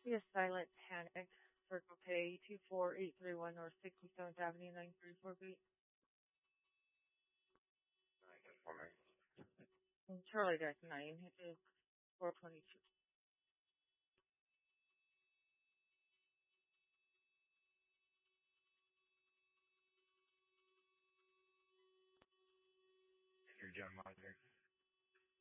Yes, Silent Panic, Circle K, 24831 North 67th Avenue, 934B. For me. Charlie Deck 9, it is 422. You're John Monitor.